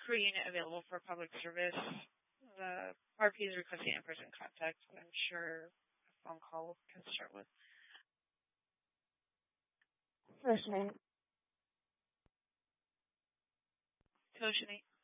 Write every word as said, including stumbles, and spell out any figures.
crew unit available for public service. The R P is requesting in-person contact, but I'm sure a phone call can start with. First name. Koshin eight.